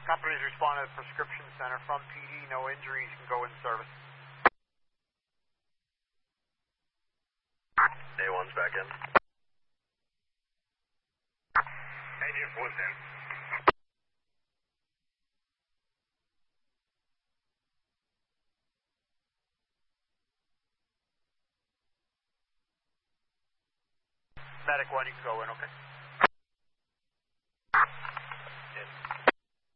Companies respond to the prescription center from PD, no injuries, you can go in service. A1's back in. Agent Woods in. Medic 1, you can go in, okay?